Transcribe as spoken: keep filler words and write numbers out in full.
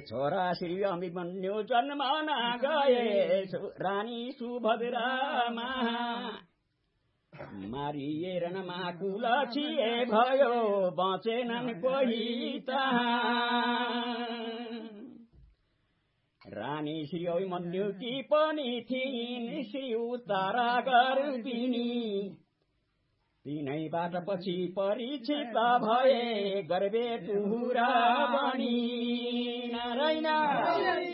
छोरा श्री अभिमन्यु जन्मन गए रानी सुभद्रामा मारिएर नमाकुल छिए भयो बचेनन् कोही तहाँ रानी श्री अभिमन्युकी पनि थिइन् श्री उत्तरा गर्भिणी तिनैबाट पछि परिचित भए गर्भे तुहुरा बनी नारायण